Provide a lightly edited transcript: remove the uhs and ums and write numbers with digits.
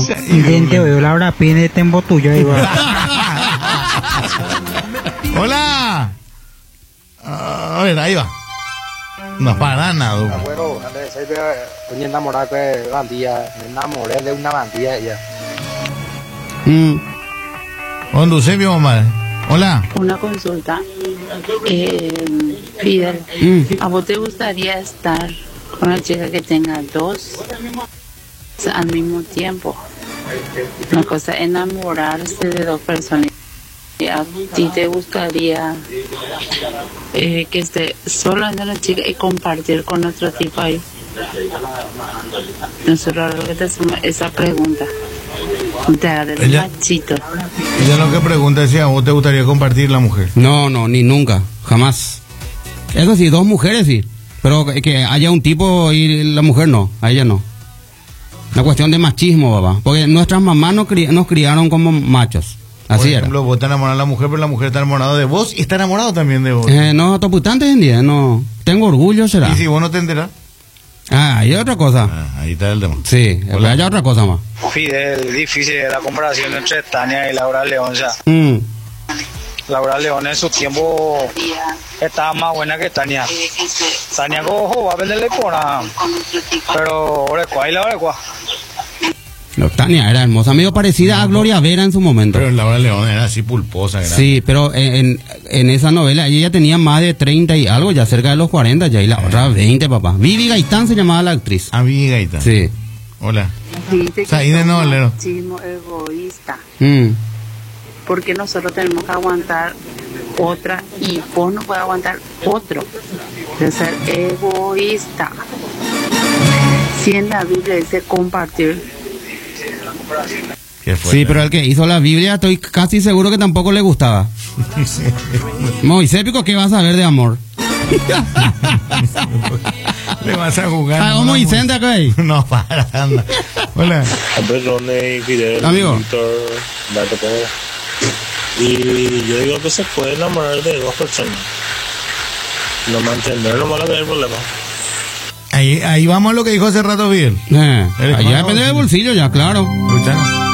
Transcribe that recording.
Intente oír la hora pine tempo tuyo ahí va. Hola. A ver, ahí va. No para nada. Bueno, estoy enamorado de bandilla, me enamoré de una bandilla ella. ¿Dónde se vio, mamá? Hola. Una consulta. Fidel, ¿a vos te gustaría estar con una chica que tenga dos al mismo tiempo? Una cosa, enamorarse de dos personas. ¿A ti te gustaría que esté solo en la chica y compartir con otro tipo ahí? Nosotros lo que te hacemos esa pregunta. Te agarré el machito. Ella lo que pregunta es si a vos te gustaría compartir la mujer. No, ni nunca, jamás. Eso sí, dos mujeres sí, pero que haya un tipo y la mujer no, a ella no. Una cuestión de machismo, papá, porque nuestras mamás nos criaron como machos. Así Por ejemplo, vos estás enamorado de la mujer, pero la mujer está enamorada de vos y está enamorado también de vos. No, toputante hoy en día, no. Tengo orgullo, será. ¿Y si vos no te enterás? Ahí hay otra cosa. Ahí está el tema. Sí, hay otra cosa más. Fidel, difícil la comparación entre Tania y Laura León, o sea. Laura León en su tiempo estaba más buena que Tania. Tania cojo, va a venderle cora. Pero, orecua, y la orecua. No, Tania era hermosa, medio parecida a Gloria Vera en su momento. Pero Laura León era así pulposa. Grande. Sí, pero en esa novela ella tenía más de 30 y algo, ya cerca de los 40 ya, y la otra 20, papá. Vivi Gaitán se llamaba la actriz. Ah, Vivi Gaitán. Sí. Hola. Dice o sea, ahí de no, Valero. Machismo egoísta. Porque nosotros tenemos que aguantar otra y vos no puedes aguantar otro. De ser egoísta. Si en la Biblia dice compartir. Sí, pero el que hizo la Biblia estoy casi seguro que tampoco le gustaba. Moisés, ¿qué vas a ver de amor? Le vas a jugar. ¿A Moisés de acá ahí? No, para, anda. Hola. Amigo. Y yo digo que se puede enamorar de dos personas. No mantener, no va a haber problema. Ahí vamos a lo que dijo hace rato Fidel. Allá depende del bolsillo ya, claro. ¿Escuchan?